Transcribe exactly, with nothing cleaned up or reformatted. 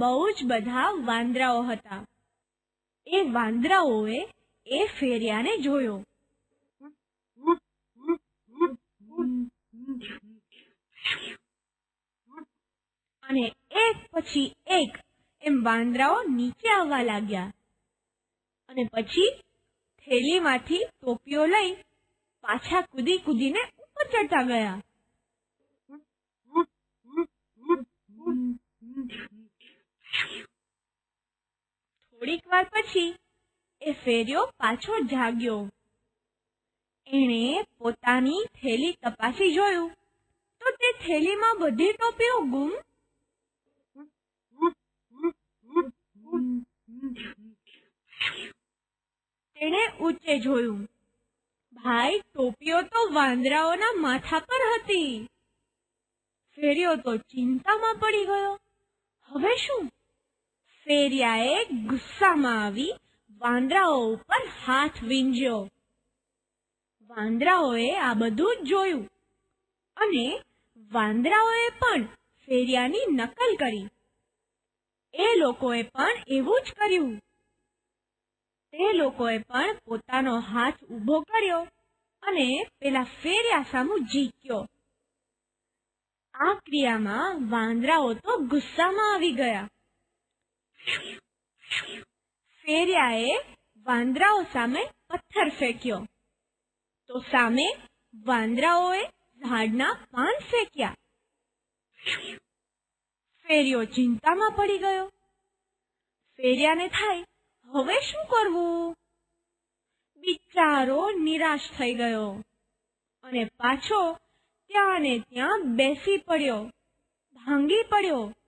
બહુ જ બધા વાંદરાઓ હતા. એ વાંદરાઓએ એ ફેરિયાને જોયો. અને એક પછી એક એમ વાંદરાઓ નીચે આવવા લાગ્યા. અને પછી થેલીમાંથી ટોપીઓ લઈ પાછા કૂદી કૂદીને ઉપર ચડતા ગયા. થોડીક વાર પછી એ ફેરિયો પાછો જાગ્યો. એણે પોતાની થેલી તપાસી જોયું તો તે થેલીમાં બધી ટોપીઓ ગુમ. તેણે ઊંચે જોયું. ભાઈ, ટોપીઓ તો વાંદરાઓના માથા પર હતી. ફેરિયો તો ચિંતામાં પડી ગયો. હવે શું? ફેરિયાએ ગુસ્સામાં આવી વાંદરાઓ ઉપર હાથ વીંઝ્યો. વાંદરાઓએ આ બધું જ જોયું અને વાંદરાઓએ પણ ફેરિયાની નકલ કરી. એ લોકોએ પણ એવું જ કર્યું. તે લોકોએ પણ પોતાનો હાથ ઊભો કર્યો અને પેલા ફેરિયા સામું ઝીક્યો. આ ક્રિયામાં વાંદરાઓ તો ગુસ્સામાં આવી ગયા. ફેરિયાએ વાંદરાઓ સામે પથ્થર ફેંક્યો તો સામે વાંદરાઓએ ઝાડના પાન ફેંક્યા. ફેરિયો ચિંતામાં પડી ગયો. ફેરિયાને થાય, હવે શું કરવું? બિચારો નિરાશ થઈ ગયો અને પાછો ત્યાં ને ત્યાં બેસી પડ્યો, ભાંગી પડ્યો.